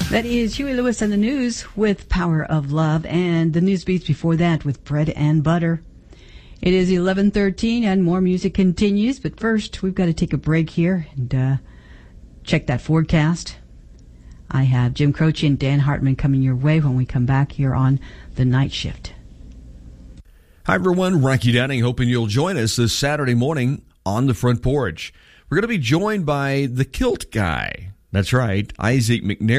That is Huey Lewis and the News with Power of Love, and the News Beats before that with Bread and Butter. It is 11:13 and more music continues, but first we've got to take a break here and check that forecast. I have Jim Croce and Dan Hartman coming your way when we come back here on The Night Shift. Hi everyone, Rocky Downing, hoping you'll join us this Saturday morning on the front porch. We're going to be joined by the Kilt Guy. That's right, Isaac McNair.